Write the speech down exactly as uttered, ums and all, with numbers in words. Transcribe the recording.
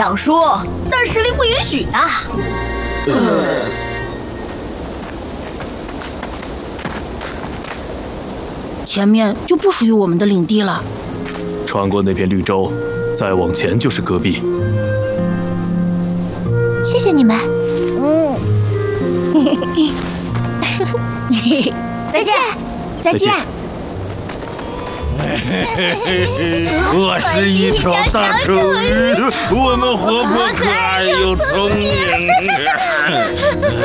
想说，但实力不允许啊。呃，前面就不属于我们的领地了。 穿过那片绿洲，再往前就是戈壁。 谢谢你们。 嗯，再见，再见。 我是一条大丑鱼，我们活泼可爱又聪明。